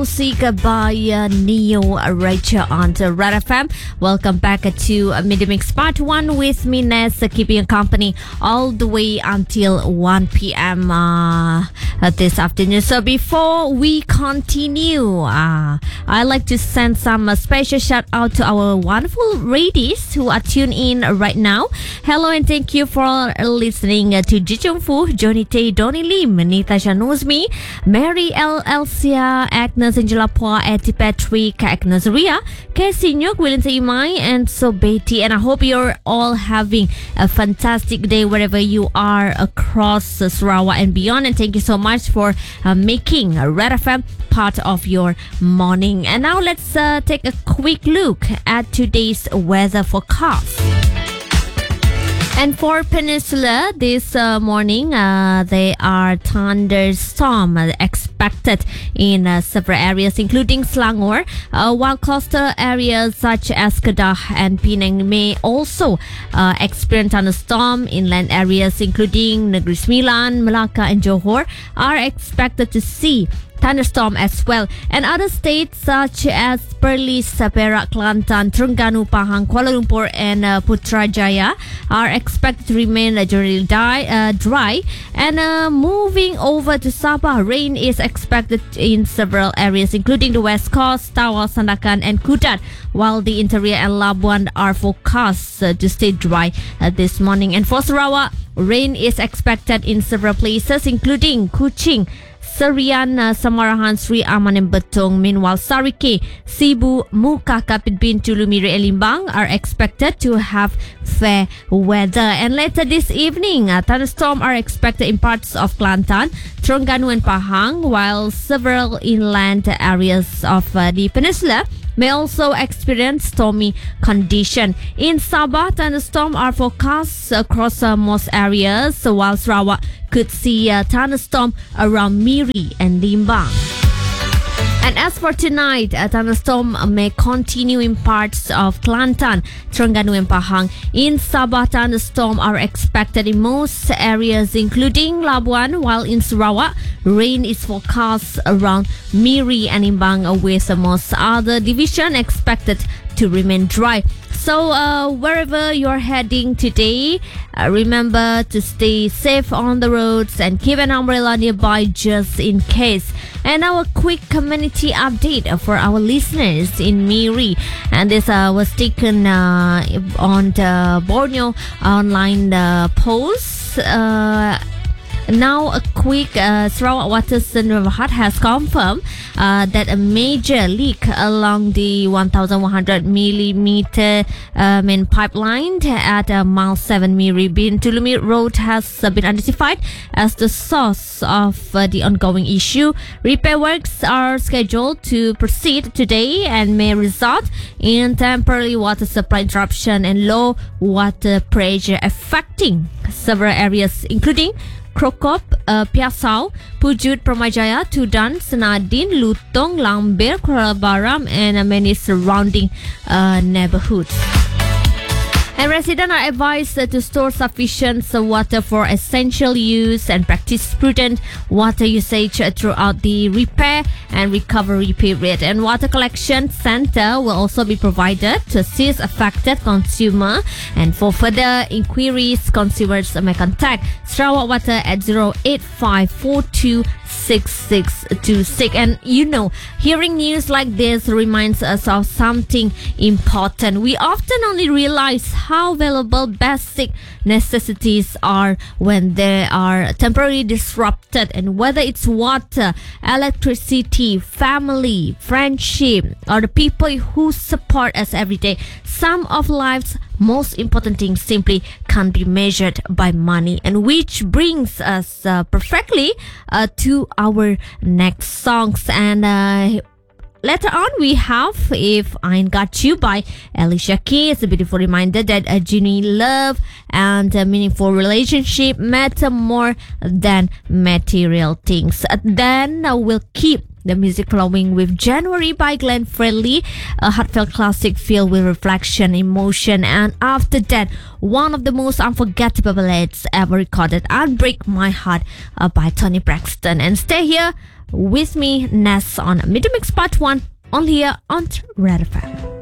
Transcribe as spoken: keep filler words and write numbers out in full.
Music by uh, Neo Rachel on the Red F M. Welcome back to uh, Midi Mix Part one with me, Ness, uh, keeping you company all the way until one p.m. Uh, uh, this afternoon. So before we continue, uh, I'd like to send some uh, special shout out to our wonderful ladies who are tuned in right now. Hello and thank you for listening uh, to Ji Chung Fu, Johnny Tay, Donnie Lim, Nita Januzmi, Mary L. Elsia, Agnes Angela Pua, Etty Patrick, Agnes Ria, Casey Nyuk, William Imai, and so Betty. And I hope you're all having a fantastic day wherever you are across uh, Sarawak and beyond. And thank you so much for uh, making Red F M part of your morning. And now let's uh, take a quick look at today's weather forecast. And for Peninsula, this uh, morning, uh, there are thunderstorms uh, expected in uh, several areas, including Selangor, uh, while coastal areas such as Kedah and Penang may also uh, experience thunderstorm. Inland areas, including Negeri Sembilan, Melaka and Johor, are expected to see thunderstorm as well. And other states such as Perlis, Perak, Kelantan, Terengganu, Pahang, Kuala Lumpur and uh, Putrajaya are expected to remain uh, generally dry, uh, dry. And uh, moving over to Sabah, rain is expected in several areas, including the west coast, Tawau, Sandakan and Kudat, while the interior and Labuan are forecast uh, to stay dry uh, this morning. And for Sarawak, rain is expected in several places, including Kuching, Serian, uh, Samarahan, Sri Aman and Betong. Meanwhile, Sarike, Sibu, Muka, Kapit Bin, Tulumiri and Limbang are expected to have fair weather. And later this evening, uh, thunderstorms are expected in parts of Kelantan, Terengganu and Pahang, while several inland areas of uh, the peninsula may also experience stormy condition. In Sabah, thunderstorms are forecast across uh, most areas, while Sarawak could see a thunderstorm around Miri and Limbang. And as for tonight, a thunderstorm may continue in parts of Kelantan, Terengganu and Pahang. In Sabah, thunderstorms are expected in most areas, including Labuan, while in Sarawak, rain is forecast around Miri and Limbang, with most other divisions expected to remain dry. So uh, wherever you're heading today, uh, remember to stay safe on the roads and keep an umbrella nearby just in case. And our quick community update for our listeners in Miri, and this uh, was taken uh, on the Borneo online uh, post. Uh, Now, a quick uh, Sarawak Waterson Riverhead has confirmed uh, that a major leak along the one thousand one hundred millimeter uh, main pipeline at uh, mile seven Miri Bin Tulumi Road has uh, been identified as the source of uh, the ongoing issue. Repair works are scheduled to proceed today and may result in temporary water supply interruption and low water pressure affecting several areas, including Krokop, uh, Piasau, Pujut, Permajaya, Tudan, Senadin, Lutong, Lambir, Kuala Baram and uh, many surrounding uh, neighborhoods. And residents are advised uh, to store sufficient uh, water for essential use and practice prudent water usage uh, throughout the repair and recovery period. And water collection center will also be provided to assist affected consumer. And for further inquiries, consumers may contact Sarawak Water at zero eight five four two six six two six. And you know, hearing news like this reminds us of something important. We often only realize how valuable basic necessities are when they are temporarily disrupted, and whether it's water, electricity, family, friendship, or the people who support us every day, some of life's most important things simply can't be measured by money. And which brings us uh, perfectly uh, to our next songs. And uh, later on, we have If I Ain't Got You by Alicia Keys. It's a beautiful reminder that a genuine love and a meaningful relationship matter more than material things. Then uh, we'll keep the music flowing with January by Glenn Fredly, a heartfelt classic filled with reflection, emotion, and after that, one of the most unforgettable ballads ever recorded, Unbreak My Heart uh, by Toni Braxton. And stay here with me, Ness, on Midmix Part one, only here on Red F M.